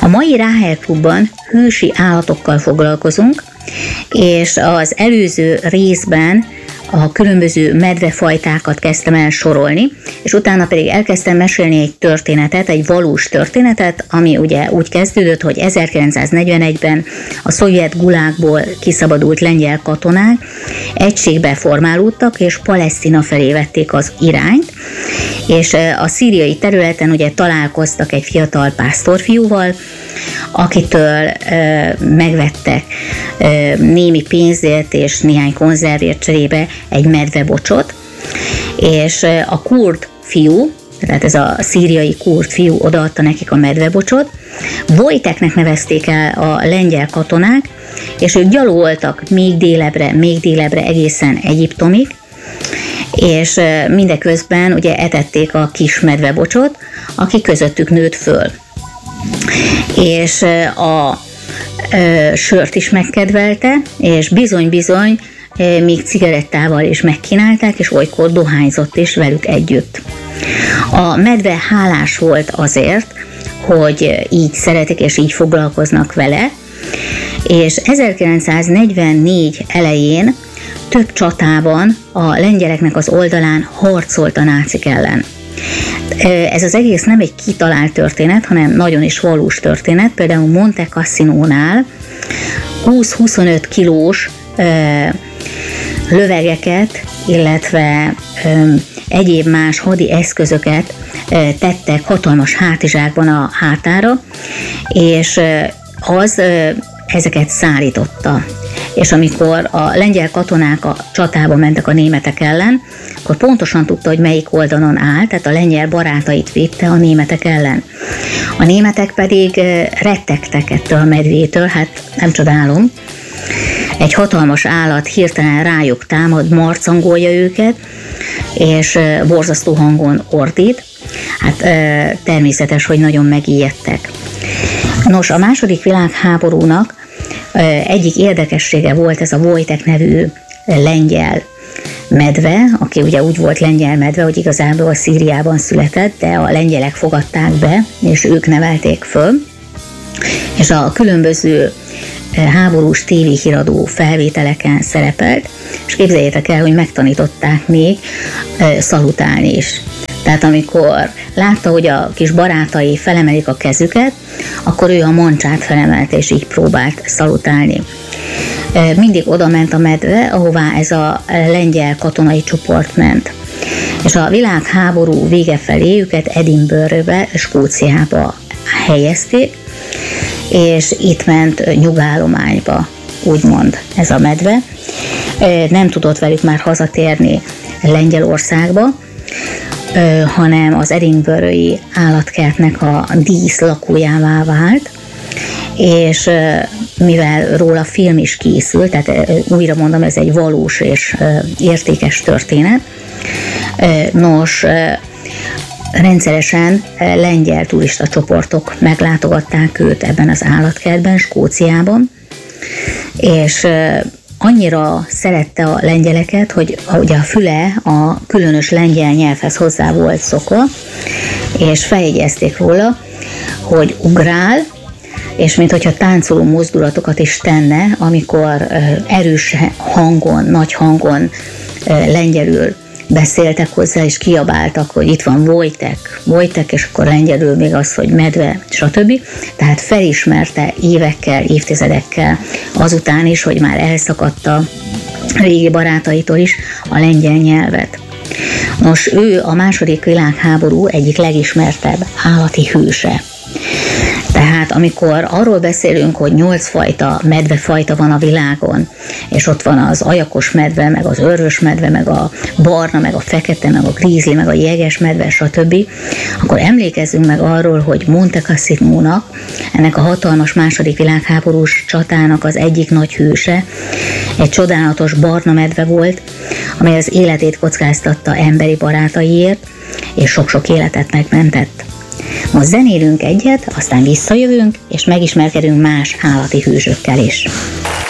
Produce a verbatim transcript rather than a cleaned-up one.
A mai Ráhel Klubban hősi állatokkal foglalkozunk, és az előző részben a különböző medvefajtákat kezdtem el sorolni, és utána pedig elkezdtem mesélni egy történetet, egy valós történetet, ami ugye úgy kezdődött, hogy ezerkilencszáznegyvenegyben a szovjet gulágból kiszabadult lengyel katonák egységbe formálódtak, és Palesztina felé vették az irányt, és a szíriai területen ugye találkoztak egy fiatal pásztorfiúval, akitől ö, megvettek ö, némi pénzért és néhány konzervért cserébe egy medvebocsot, és ö, a kurd fiú, tehát ez a szíriai kurd fiú odaadta nekik a medvebocsot, Vojteknek nevezték el a lengyel katonák, és ők gyalogoltak még délebre, még délebre egészen Egyiptomig, és ö, mindeközben ugye etették a kis medvebocsot, aki közöttük nőtt föl. És a ö, sört is megkedvelte, és bizony-bizony ö, még cigarettával is megkínálták, és olykor dohányzott is velük együtt. A medve hálás volt azért, hogy így szeretik és így foglalkoznak vele, és ezerkilencszáznegyvennégy elején több csatában a lengyeleknek az oldalán harcolt a nácik ellen. Ez az egész nem egy kitalált történet, hanem nagyon is valós történet. Például Monte Cassinónál húsz-huszonöt kilós ö, lövegeket, illetve ö, egyéb más hadi eszközöket ö, tettek hatalmas hátizsákban a hátára, és ö, az ö, ezeket szállította. És amikor a lengyel katonák a csatába mentek a németek ellen, akkor pontosan tudta, hogy melyik oldalon áll, tehát a lengyel barátait védte a németek ellen. A németek pedig rettegtek ettől a medvétől, hát nem csodálom. Egy hatalmas állat hirtelen rájuk támad, marcangolja őket, és borzasztó hangon ordít. Hát természetes, hogy nagyon megijedtek. Nos, a második világháborúnak egyik érdekessége volt ez a Vojtek nevű lengyel medve, aki ugye úgy volt lengyel medve, hogy igazából Szíriában született, de a lengyelek fogadták be, és ők nevelték föl. És a különböző háborús tévéhíradó felvételeken szerepelt, és képzeljétek el, hogy megtanították még szalutálni is. Tehát amikor látta, hogy a kis barátai felemelik a kezüket, akkor ő a mancsát felemelte, és így próbált szalutálni. Mindig oda ment a medve, ahová ez a lengyel katonai csoport ment. És a világháború vége felé őket Edinburghbe, Skóciába helyezték, és itt ment nyugállományba, úgymond ez a medve. Nem tudott velük már hazatérni Lengyelországba, hanem az edinburghi állatkertnek a díszlakójává vált, és mivel róla film is készült, tehát újra mondom, ez egy valós és értékes történet. Nos, rendszeresen lengyel turista csoportok meglátogatták őt ebben az állatkertben, Skóciában, és annyira szerette a lengyeleket, hogy ugye a füle a különös lengyel nyelvhez hozzá volt szokva, és feljegyezték róla, hogy ugrál, és minthogyha táncoló mozdulatokat is tenne, amikor erős hangon, nagy hangon lengyelül beszéltek hozzá, és kiabáltak, hogy itt van Vojtek, Vojtek, és akkor lengyelül még az, hogy medve, stb. Tehát felismerte évekkel, évtizedekkel azután is, hogy már elszakadta régi barátaitól is a lengyel nyelvet. Nos, ő a második világháború egyik legismertebb állati hőse. Tehát amikor arról beszélünk, hogy nyolc fajta medvefajta van a világon, és ott van az ajakos medve, meg az örvös medve, meg a barna, meg a fekete, meg a grízli, meg a jeges medve, stb., akkor emlékezzünk meg arról, hogy Monte Cassinónak, ennek a hatalmas második világháborús csatának az egyik nagy hőse, egy csodálatos barna medve volt, amely az életét kockáztatta emberi barátaiért, és sok-sok életet megmentett. Most zenélünk egyet, aztán visszajövünk, és megismerkedünk más állati hősökkel is.